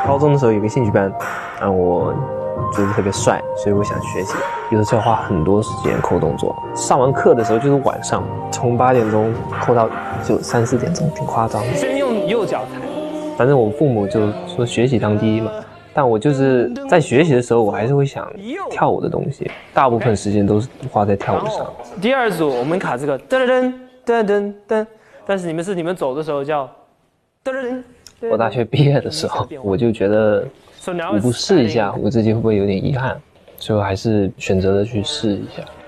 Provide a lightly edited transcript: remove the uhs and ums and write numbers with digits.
高中的时候有个兴趣班，让我觉得特别帅，所以我想学习。有的时候花很多时间抠动作，上完课的时候就是晚上，从8点钟抠到就3、4点钟，挺夸张的。 先用右脚踩。 反正我父母就说学习当第一嘛，但我就是在学习的时候，我还是会想跳舞的东西，大部分时间都是花在跳舞上。 第二组我们卡这个噔噔噔噔噔，但是你们走的时候叫噔噔噔。 我大学毕业的时候，我就觉得舞步试一下，我自己会不会有点遗憾，所以我还是选择了去试一下。